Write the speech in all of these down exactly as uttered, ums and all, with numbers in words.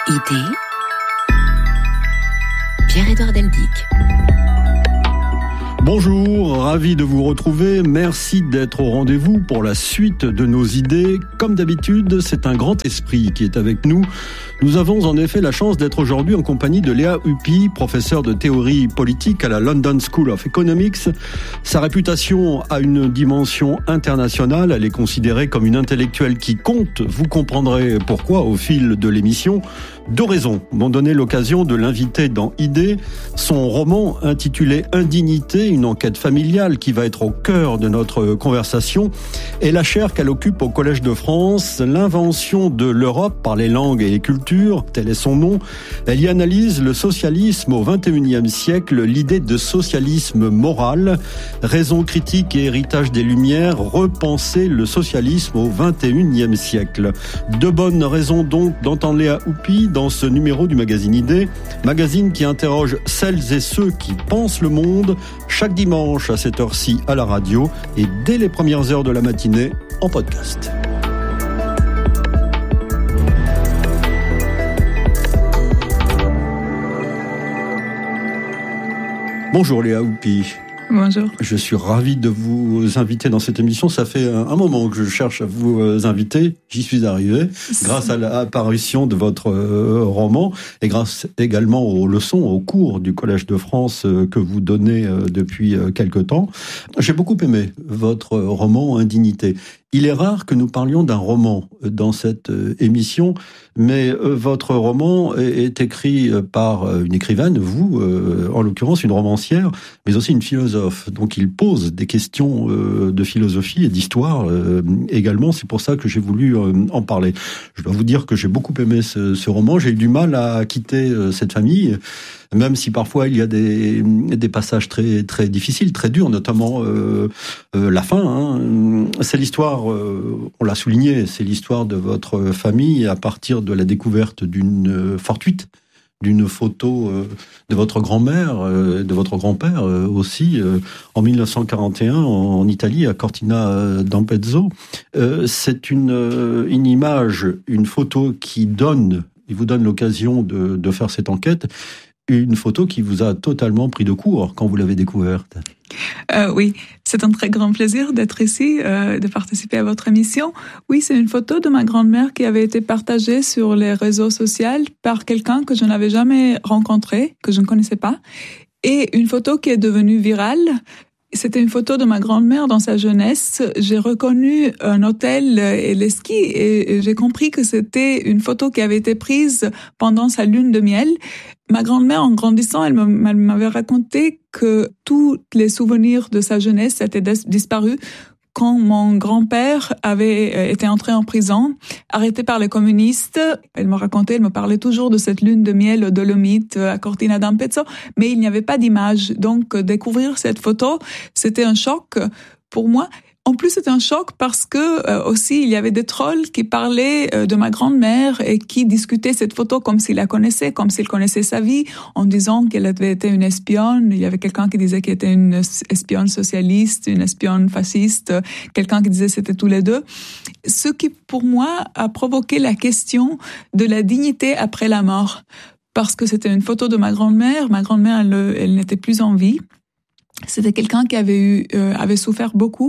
Idée, Pierre-Édouard Deldic. Bonjour, ravi de vous retrouver. Merci d'être au rendez-vous pour la suite de nos idées. Comme d'habitude, c'est un grand esprit qui est avec nous. Nous avons en effet la chance d'être aujourd'hui en compagnie de Léa Huppy, professeure de théorie politique à la London School of Economics. Sa réputation a une dimension internationale. Elle est considérée comme une intellectuelle qui compte. Vous comprendrez pourquoi au fil de l'émission. Deux raisons m'ont donné l'occasion de l'inviter dans Idées. Son roman intitulé Indignité, une enquête familiale qui va être au cœur de notre conversation, et la chaire qu'elle occupe au Collège de France, l'invention de l'Europe par les langues et les cultures, tel est son nom. Elle y analyse le socialisme au vingt et unième siècle, l'idée de socialisme moral, raison critique et héritage des Lumières, repenser le socialisme au vingt et unième siècle. Deux bonnes raisons donc d'entendre Léa Huppy dans ce numéro du magazine Idées, magazine qui interroge celles et ceux qui pensent le monde, chaque dimanche à cette heure-ci à la radio et dès les premières heures de la matinée en podcast. Bonjour Léa Huppy. Bonjour. Je suis ravi de vous inviter dans cette émission. Ça fait un moment que je cherche à vous inviter. J'y suis arrivé grâce à l'apparition de votre roman et grâce également aux leçons, aux cours du Collège de France que vous donnez depuis quelque temps. J'ai beaucoup aimé votre roman Indignité. Il est rare que nous parlions d'un roman dans cette émission, mais votre roman est écrit par une écrivaine, vous, en l'occurrence une romancière, mais aussi une philosophe. Donc il pose des questions de philosophie et d'histoire également. C'est pour ça que j'ai voulu en parler. Je dois vous dire que j'ai beaucoup aimé ce, ce roman. J'ai eu du mal à quitter cette famille, même si parfois il y a des, des passages très, très difficiles, très durs, notamment euh, euh, la fin. Hein. C'est l'histoire, euh, on l'a souligné, c'est l'histoire de votre famille à partir de la découverte d'une euh, fortuite, d'une photo euh, de votre grand-mère, euh, de votre grand-père euh, aussi, euh, en mille neuf cent quarante et un en, en Italie, à Cortina d'Ampezzo. Euh, c'est une, euh, une image, une photo qui donne, il vous donne l'occasion de, de faire cette enquête. Une photo qui vous a totalement pris de court quand vous l'avez découverte. Euh, oui, c'est un très grand plaisir d'être ici, euh, de participer à votre émission. Oui, c'est une photo de ma grand-mère qui avait été partagée sur les réseaux sociaux par quelqu'un que je n'avais jamais rencontré, que je ne connaissais pas, et une photo qui est devenue virale. C'était une photo de ma grand-mère dans sa jeunesse. J'ai reconnu un hôtel et les skis et j'ai compris que c'était une photo qui avait été prise pendant sa lune de miel. Ma grand-mère, en grandissant, elle m'avait raconté que tous les souvenirs de sa jeunesse étaient disparus quand mon grand-père avait été entré en prison, arrêté par les communistes. Elle me racontait, elle me parlait toujours de cette lune de miel aux Dolomites à Cortina d'Ampezzo, mais il n'y avait pas d'image. Donc, découvrir cette photo, c'était un choc pour moi. En plus, c'était un choc parce que euh, aussi il y avait des trolls qui parlaient euh, de ma grand-mère et qui discutaient cette photo comme s'ils la connaissaient, comme s'ils connaissaient sa vie, en disant qu'elle avait été une espionne. Il y avait quelqu'un qui disait qu'elle était une espionne socialiste, une espionne fasciste, quelqu'un qui disait que c'était tous les deux. Ce qui, pour moi, a provoqué la question de la dignité après la mort. Parce que c'était une photo de ma grand-mère. Ma grand-mère, elle, elle n'était plus en vie. C'était quelqu'un qui avait eu, euh, avait souffert beaucoup.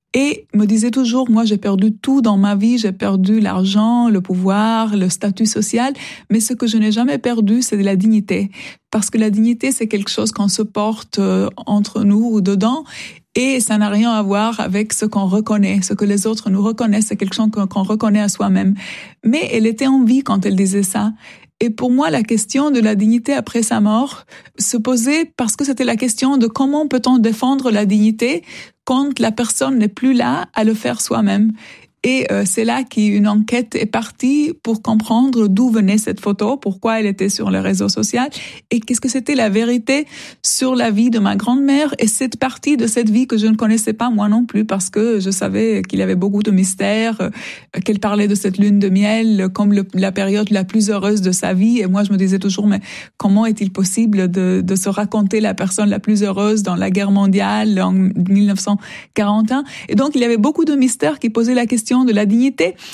Et me disait toujours, moi j'ai perdu tout dans ma vie, j'ai perdu l'argent, le pouvoir, le statut social, mais ce que je n'ai jamais perdu, c'est de la dignité. Parce que la dignité, c'est quelque chose qu'on se porte euh, entre nous ou dedans, et ça n'a rien à voir avec ce qu'on reconnaît, ce que les autres nous reconnaissent, c'est quelque chose qu'on reconnaît à soi-même. Mais elle était en vie quand elle disait ça. Et pour moi, la question de la dignité après sa mort se posait parce que c'était la question de comment peut-on défendre la dignité quand la personne n'est plus là à le faire soi-même. Et euh, c'est là qu'une enquête est partie pour comprendre d'où venait cette photo, pourquoi elle était sur les réseaux sociaux et qu'est-ce que c'était la vérité sur la vie de ma grand-mère et cette partie de cette vie que je ne connaissais pas moi non plus parce que je savais qu'il y avait beaucoup de mystères, euh, qu'elle parlait de cette lune de miel comme le, la période la plus heureuse de sa vie et moi je me disais toujours mais comment est-il possible de, de se raconter la personne la plus heureuse dans la guerre mondiale en mille neuf cent quarante et un et donc il y avait beaucoup de mystères qui posaient la question de la dignité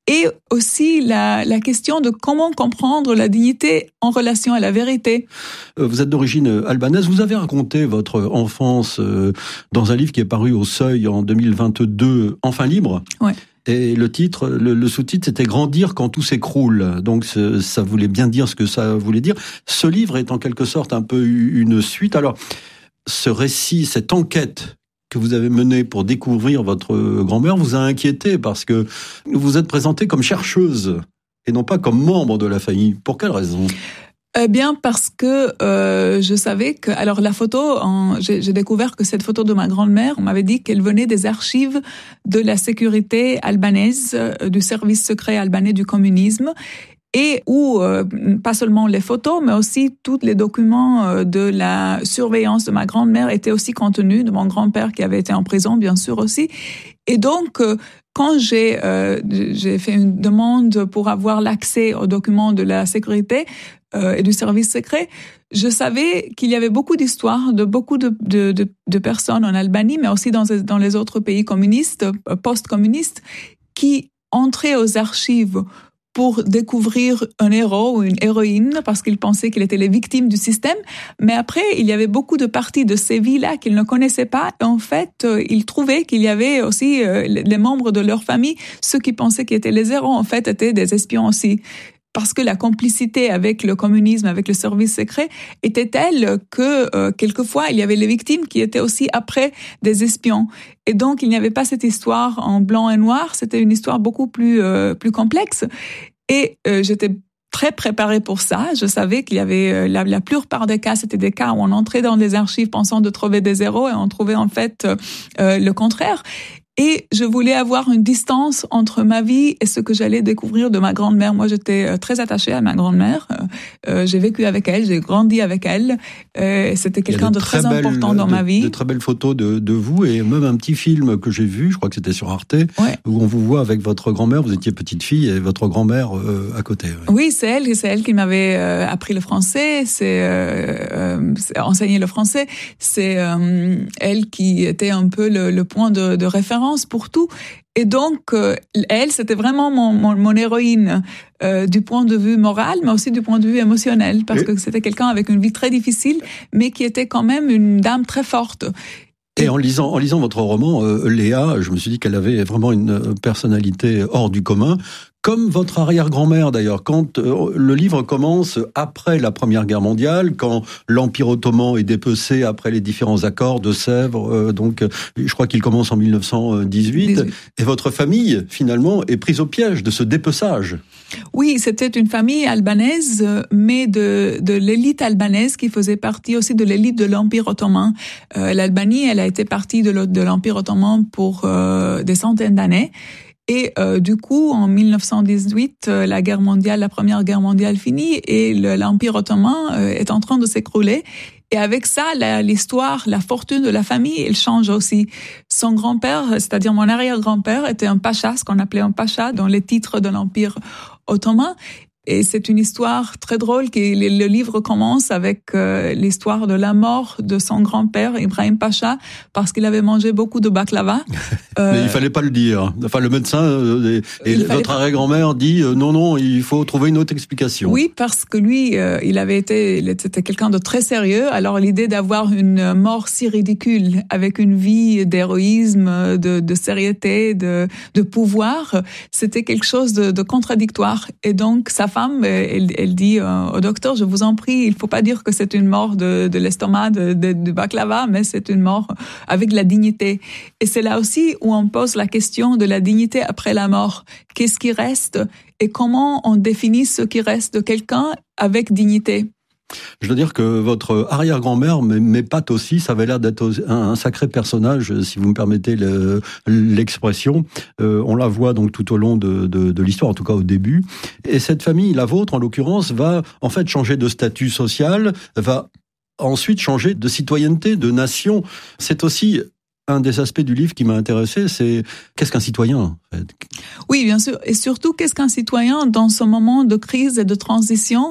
et aussi la, la question de comment comprendre la dignité en relation à la vérité. Vous êtes d'origine albanaise, vous avez raconté votre enfance dans un livre qui est paru au Seuil en deux mille vingt-deux, Enfin libre. Ouais. Et le titre, le, le sous-titre, c'était « Grandir quand tout s'écroule ». Donc ça voulait bien dire ce que ça voulait dire. Ce livre est en quelque sorte un peu une suite. Alors, ce récit, cette enquête que vous avez menée pour découvrir votre grand-mère vous a inquiété parce que vous êtes présentée comme chercheuse et non pas comme membre de la famille. Pour quelle raison ? Eh bien, parce que euh, je savais que... Alors, la photo, en, j'ai, j'ai découvert que cette photo de ma grand-mère, on m'avait dit qu'elle venait des archives de la sécurité albanaise, euh, du service secret albanais du communisme, et où, euh, pas seulement les photos, mais aussi tous les documents euh, de la surveillance de ma grand-mère étaient aussi contenus, de mon grand-père qui avait été en prison, bien sûr aussi. Et donc... Euh, Quand j'ai euh, j'ai fait une demande pour avoir l'accès aux documents de la sécurité euh, et du service secret, je savais qu'il y avait beaucoup d'histoires de beaucoup de, de, de, de personnes en Albanie, mais aussi dans, dans les autres pays communistes, post-communistes, qui entraient aux archives pour découvrir un héros ou une héroïne parce qu'ils pensaient qu'ils étaient les victimes du système. Mais après, il y avait beaucoup de parties de ces vies-là qu'ils ne connaissaient pas. Et en fait, ils trouvaient qu'il y avait aussi les membres de leur famille, ceux qui pensaient qu'ils étaient les héros, en fait, étaient des espions aussi. Parce que la complicité avec le communisme, avec le service secret, était telle que euh, quelquefois il y avait les victimes qui étaient aussi après des espions. Et donc il n'y avait pas cette histoire en blanc et noir, c'était une histoire beaucoup plus euh, plus complexe. Et euh, j'étais très préparée pour ça. Je savais qu'il y avait euh, la, la plupart des cas, c'était des cas où on entrait dans les archives pensant de trouver des héros et on trouvait en fait euh, le contraire. Et je voulais avoir une distance entre ma vie et ce que j'allais découvrir de ma grand-mère. Moi, j'étais très attachée à ma grand-mère. Euh, j'ai vécu avec elle, j'ai grandi avec elle. Euh, c'était quelqu'un de, de très belles, important dans de, ma vie. De très belles photos de, de vous et même un petit film que j'ai vu, je crois que c'était sur Arte, ouais. où on vous voit avec votre grand-mère. Vous étiez petite fille et votre grand-mère euh, à côté. Ouais. Oui, c'est elle, c'est elle qui m'avait euh, appris le français, c'est, euh, euh, c'est enseigné le français. C'est euh, elle qui était un peu le, le point de, de référence pour tout. Et donc, euh, elle, c'était vraiment mon, mon, mon héroïne euh, du point de vue moral, mais aussi du point de vue émotionnel, parce et... que c'était quelqu'un avec une vie très difficile, mais qui était quand même une dame très forte. Et en lisant, en lisant votre roman, euh, Léa, je me suis dit qu'elle avait vraiment une personnalité hors du commun. Comme votre arrière-grand-mère d'ailleurs, quand euh, le livre commence après la Première Guerre mondiale, quand l'Empire ottoman est dépecé après les différents accords de Sèvres, euh, donc je crois qu'il commence en mille neuf cent dix-huit, dix-huit. Et votre famille finalement est prise au piège de ce dépeçage. Oui, c'était une famille albanaise, mais de, de l'élite albanaise qui faisait partie aussi de l'élite de l'Empire ottoman. Euh, L'Albanie, elle a été partie de l'Empire ottoman pour euh, des centaines d'années. Et euh, du coup, en mille neuf cent dix-huit, euh, la guerre mondiale, la première guerre mondiale finit et le, l'Empire ottoman euh, est en train de s'écrouler. Et avec ça, la, l'histoire, la fortune de la famille, elle change aussi. Son grand-père, c'est-à-dire mon arrière-grand-père, était un pacha, ce qu'on appelait un pacha dans les titres de l'Empire ottoman. Et c'est une histoire très drôle. Qui, le livre commence avec euh, l'histoire de la mort de son grand-père, Ibrahim Pacha, parce qu'il avait mangé beaucoup de baklava. Euh, Mais il fallait pas le dire. Enfin, le médecin euh, et, et votre arrière-grand-mère dit euh, non, non, il faut trouver une autre explication. Oui, parce que lui, euh, il avait été, il était quelqu'un de très sérieux. Alors l'idée d'avoir une mort si ridicule avec une vie d'héroïsme, de, de sérieuté, de, de pouvoir, c'était quelque chose de, de contradictoire. Et donc sa femme, elle, elle dit euh, au docteur, je vous en prie, il faut pas dire que c'est une mort de, de l'estomac, de, de, de baklava, mais c'est une mort avec la dignité. Et c'est là aussi où on pose la question de la dignité après la mort. Qu'est-ce qui reste et comment on définit ce qui reste de quelqu'un avec dignité? Je dois dire que votre arrière-grand-mère m'épate aussi, ça avait l'air d'être un sacré personnage, si vous me permettez le, l'expression. Euh, on la voit donc tout au long de, de, de l'histoire, en tout cas au début. Et cette famille, la vôtre en l'occurrence, va en fait changer de statut social, va ensuite changer de citoyenneté, de nation. C'est aussi un des aspects du livre qui m'a intéressé, c'est qu'est-ce qu'un citoyen en fait? Oui, bien sûr. Et surtout, qu'est-ce qu'un citoyen dans ce moment de crise et de transition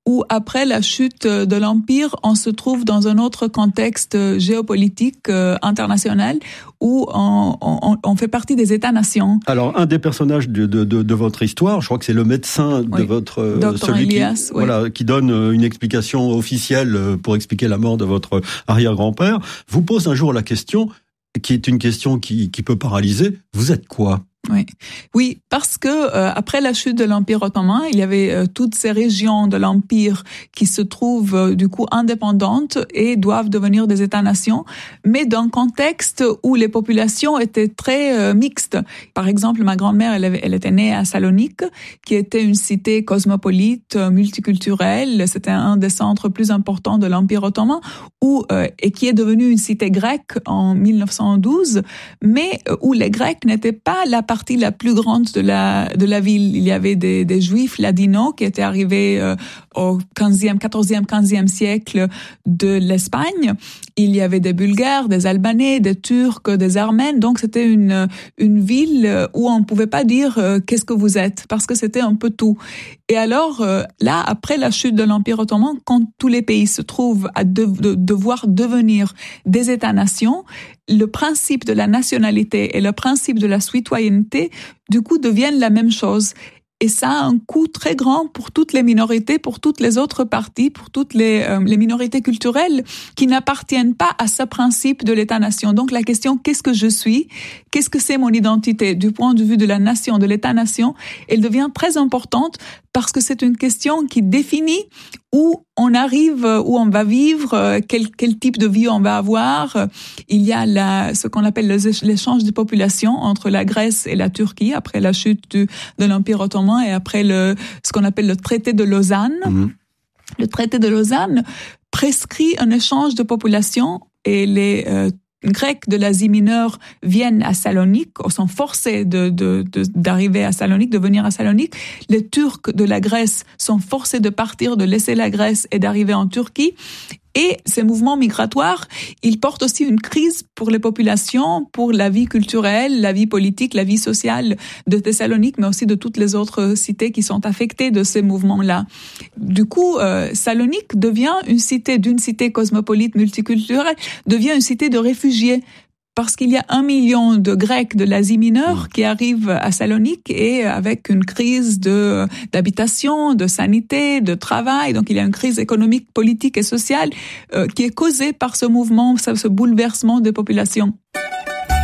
où après la chute de l'Empire, on se trouve dans un autre contexte géopolitique euh, international où on, on, on fait partie des États-nations. Alors, un des personnages de, de, de, de votre histoire, je crois que c'est le médecin de oui. votre... Euh, Docteur celui Elias, qui, oui. voilà, qui donne une explication officielle pour expliquer la mort de votre arrière-grand-père, vous pose un jour la question, qui est une question qui, qui peut paralyser, vous êtes quoi ? Oui, oui, parce que euh, après la chute de l'Empire ottoman, il y avait euh, toutes ces régions de l'Empire qui se trouvent euh, du coup indépendantes et doivent devenir des États-nations, mais dans un contexte où les populations étaient très euh, mixtes. Par exemple, ma grand-mère, elle, avait, elle était née à Salonique, qui était une cité cosmopolite, multiculturelle. C'était un des centres plus importants de l'Empire ottoman, où euh, et qui est devenue une cité grecque en mille neuf cent douze, mais euh, où les Grecs n'étaient pas la partie la plus grande de la de la ville. Il y avait des, des Juifs ladinos qui étaient arrivés euh, au quinzième, quatorzième, quinzième siècle de l'Espagne. Il y avait des Bulgares, des Albanais, des Turcs, des Armènes. Donc c'était une une ville où on ne pouvait pas dire euh, qu'est-ce que vous êtes, parce que c'était un peu tout. Et alors euh, là, après la chute de l'Empire ottoman, quand tous les pays se trouvent à de, de, devoir devenir des États-nations, le principe de la nationalité et le principe de la citoyenneté, du coup, deviennent la même chose. Et ça a un coût très grand pour toutes les minorités, pour toutes les autres parties, pour toutes les, euh, les minorités culturelles qui n'appartiennent pas à ce principe de l'État-nation. Donc la question, qu'est-ce que je suis? Qu'est-ce que c'est mon identité? Du point de vue de la nation, de l'État-nation, elle devient très importante parce que c'est une question qui définit où on arrive, où on va vivre, quel, quel type de vie on va avoir. Il y a la, ce qu'on appelle l'échange de population entre la Grèce et la Turquie après la chute du, de l'Empire ottoman et après le, ce qu'on appelle le traité de Lausanne. Mmh. Le traité de Lausanne prescrit un échange de population et les euh, Grecs de l'Asie mineure viennent à Salonique, sont forcés de, de, de, d'arriver à Salonique, de venir à Salonique. Les Turcs de la Grèce sont forcés de partir, de laisser la Grèce et d'arriver en Turquie. Et ces mouvements migratoires, ils portent aussi une crise pour les populations, pour la vie culturelle, la vie politique, la vie sociale de Thessalonique, mais aussi de toutes les autres cités qui sont affectées de ces mouvements-là. Du coup, euh, Salonique devient une cité, d'une cité cosmopolite multiculturelle, devient une cité de réfugiés. Parce qu'il y a un million de Grecs de l'Asie mineure qui arrivent à Salonique et avec une crise de, d'habitation, de sanité, de travail. Donc il y a une crise économique, politique et sociale euh, qui est causée par ce mouvement, ce bouleversement des populations.